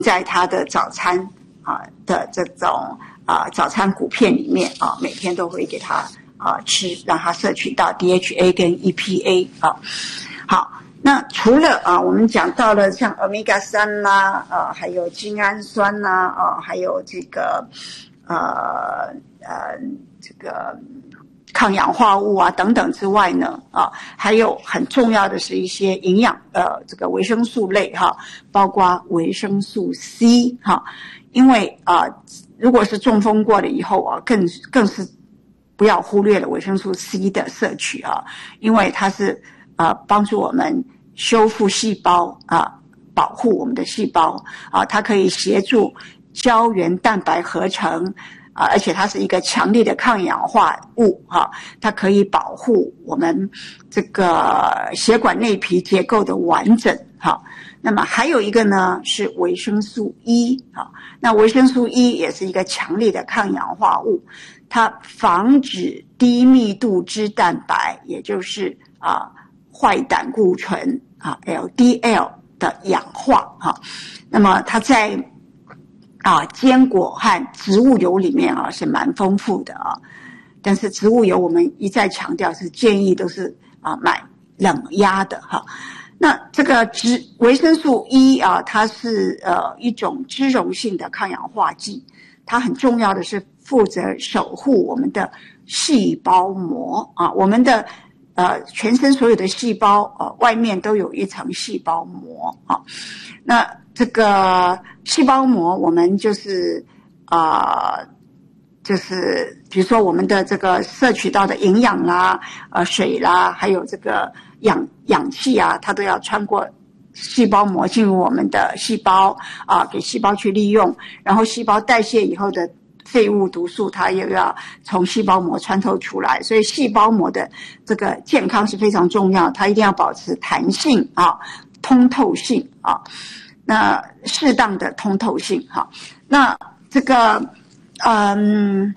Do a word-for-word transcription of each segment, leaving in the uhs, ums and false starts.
在他的早餐啊的这种啊早餐谷片里面啊，每天都会给他啊吃，让他摄取到 D H A 跟 E P A 啊。好，那除了啊我们讲到了像 Omega 三 啦，啊还有精氨酸啦，啊还有这个呃呃这个抗氧化物啊等等之外呢，啊，还有很重要的是一些营养，呃，这个维生素类哈，包括维生素 C 哈，因为啊，如果是中风过了以后啊，更更是不要忽略了维生素 C 的摄取啊，因为它是啊帮助我们修复细胞啊，保护我们的细胞啊，它可以协助胶原蛋白合成。啊，而且它是一个强力的抗氧化物哈、啊，它可以保护我们这个血管内皮结构的完整哈、啊。那么还有一个呢是维生素 E 啊，那维生素 E 也是一个强力的抗氧化物，它防止低密度脂蛋白，也就是啊坏胆固醇啊 L D L 的氧化哈、啊。那么它在啊，坚果和植物油里面啊是蛮丰富的啊，但是植物油我们一再强调是建议都是啊买冷压的哈。那这个脂维生素 E 啊，它是呃一种脂溶性的抗氧化剂，它很重要的是负责守护我们的细胞膜啊，我们的呃全身所有的细胞呃外面都有一层细胞膜啊，那。这个细胞膜，我们就是啊、呃，就是比如说我们的这个摄取到的营养啦、呃水啦，还有这个氧氧气啊，它都要穿过细胞膜进入我们的细胞啊，给细胞去利用。然后细胞代谢以后的废物毒素，它又要从细胞膜穿透出来。所以细胞膜的这个健康是非常重要，它一定要保持弹性啊、通透性啊。那适当的通透性哈，那这个嗯，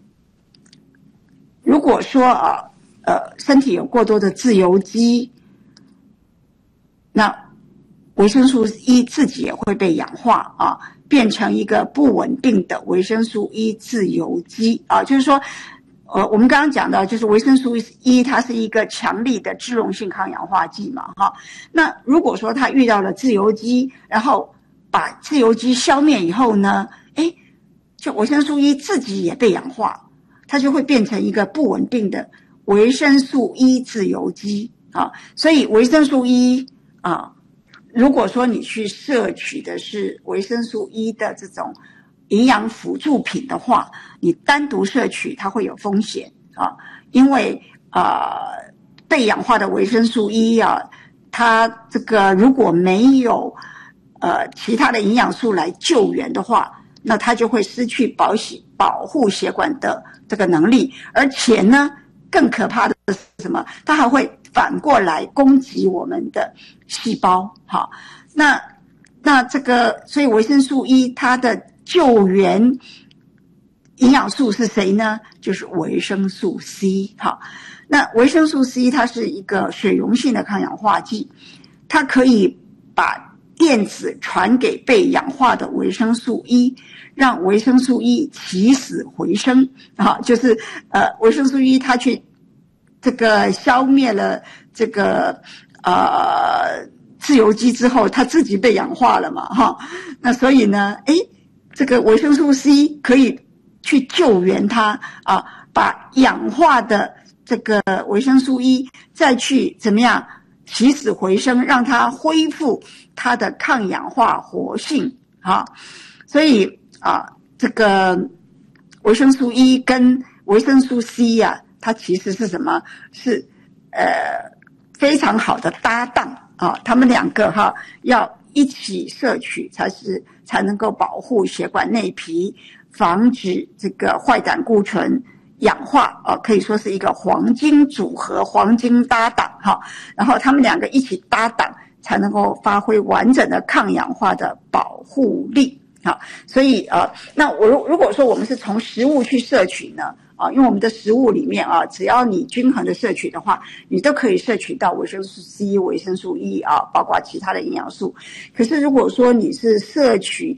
如果说啊呃身体有过多的自由基，那维生素 E 自己也会被氧化啊，变成一个不稳定的维生素 E 自由基啊，就是说。呃，我们刚刚讲到，就是维生素 E， 它是一个强力的脂溶性抗氧化剂嘛，哈。那如果说它遇到了自由基，然后把自由基消灭以后呢，哎，就维生素 E 自己也被氧化，它就会变成一个不稳定的维生素 E 自由基啊。所以维生素 E 啊，如果说你去摄取的是维生素 E 的这种营养辅助品的话，你单独摄取它会有风险啊，因为呃被氧化的维生素 E 啊，它这个如果没有呃其他的营养素来救援的话，那它就会失去保血保护血管的这个能力，而且呢，更可怕的是什么？它还会反过来攻击我们的细胞。好，那那这个，所以维生素 E 它的救援营养素是谁呢？就是维生素 C。好，那维生素 C 它是一个水溶性的抗氧化剂，它可以把电子传给被氧化的维生素 E， 让维生素 E 起死回生。啊，就是呃维生素 E 它去这个消灭了这个呃自由基之后，它自己被氧化了嘛，哈。那所以呢，诶这个维生素 C 可以去救援它啊，把氧化的这个维生素 E 再去怎么样起死回生，让它恢复它的抗氧化活性啊。所以啊，这个维生素 E 跟维生素 C 呀、啊，它其实是什么？是呃非常好的搭档啊，他们两个哈、啊、要一起摄取才是才能够保护血管内皮，防止这个坏胆固醇氧化啊，可以说是一个黄金组合、黄金搭档哈。然后他们两个一起搭档，才能够发挥完整的抗氧化的保护力。好，所以呃，那我如如果说我们是从食物去摄取呢， 啊，因为我们的食物里面啊，只要你均衡的摄取的话，你都可以摄取到维生素 C、维生素 E 啊，包括其他的营养素。可是如果说你是摄取